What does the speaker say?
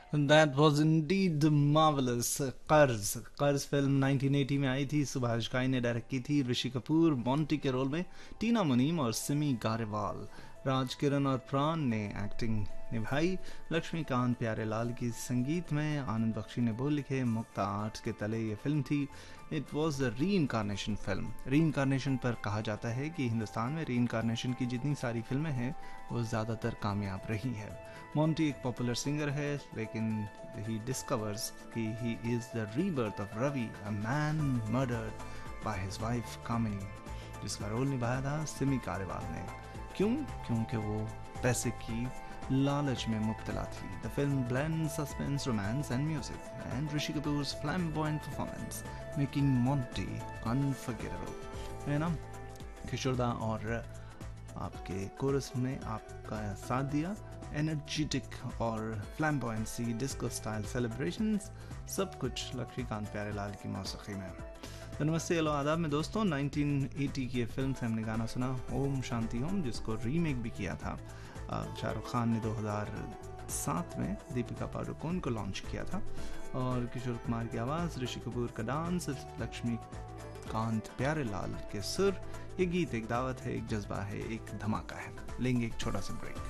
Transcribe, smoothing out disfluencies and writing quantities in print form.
That was indeed marvelous. कर्ज film 1980 में आई थी। सुभाष घाई ने डायरेक्ट की थी। ऋषि कपूर मोंटी के रोल में, टीना मुनीम और सिमी गारेवाल, राज किरण और प्राण ने एक्टिंग निभाई। लक्ष्मीकांत प्यारेलाल की संगीत में, आनंद बख्शी ने बोल लिखे, मुक्ता आर्ट्स के तले ये फिल्म थी। इट वॉज अ री इनकारनेशन फिल्म। री इनकारनेशन पर कहा जाता है कि हिंदुस्तान में री इनकारनेशन की जितनी सारी फिल्में हैं वो ज़्यादातर कामयाब रही है। मोंटी एक पॉपुलर सिंगर है, लेकिन ही डिस्कवर्स कि he is the rebirth of Ravi, a man murdered by his wife कामिनी, जिसका रोल निभाया था सिमी गारेवाल ने। क्यों? क्योंकि वो पैसे की लालच में मुब्तला थी। The film blend suspense, romance and music and Rishi Kapoors flamboyant performance making Monty unforgettable, है ना। किशोरदा और आपके कोरस ने आपका साथ दिया। एनर्जेटिक और फ्लैम्बॉयंसी, डिस्को स्टाइल सेलिब्रेशंस, सब कुछ लक्ष्मीकांत प्यारेलाल की मौसीकी में। तो नमस्ते, हेलो, आदाब में दोस्तों। 1980 की फिल्म से हमने गाना सुना ओम शांति ओम, जिसको रीमेक भी किया था शाहरुख खान ने 2007 में दीपिका पादुकोण को लॉन्च किया था। और किशोर कुमार की आवाज़, ऋषि कपूर का डांस, लक्ष्मीकांत प्यारेलाल के सुर। ये गीत एक दावत है, एक जज्बा है, एक धमाका है। लेंगे एक छोटा सा ब्रेक।